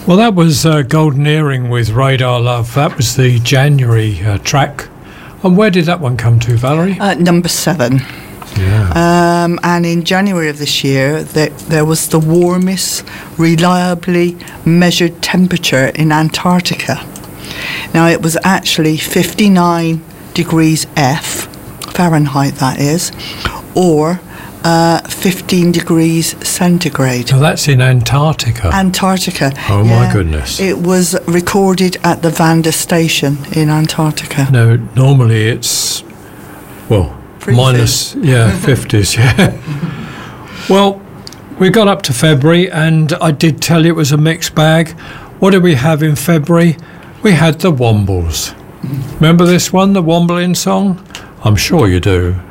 Well, that was Golden Earring with Radar Love. That was the January track. And where did that one come to, Valerie? Number 7. Yeah. And in January of this year, there was the warmest reliably measured temperature in Antarctica. Now, it was actually 59 degrees F, Fahrenheit that is, or 15 degrees centigrade. Oh, that's in Antarctica. Antarctica. Oh, yeah. my goodness. It was recorded at the Vanda Station in Antarctica. No, normally it's, well, minus, 50s, yeah. Well, we got up to February, and I did tell you it was a mixed bag. What did we have in February? We had the Wombles. Remember this one, the Wombling song? I'm sure you do.